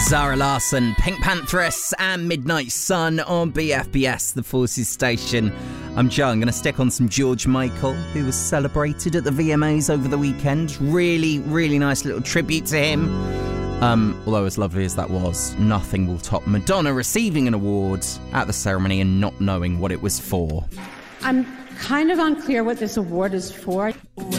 Zara Larsson, Pink Pantheress and Midnight Sun on BFBS, the Forces station. I'm Joe. I'm going to stick on some George Michael, who was celebrated at the VMAs over the weekend. Really, really nice little tribute to him. Although as lovely as that was, nothing will top Madonna receiving an award at the ceremony and not knowing what it was for. I'm kind of unclear what this award is for.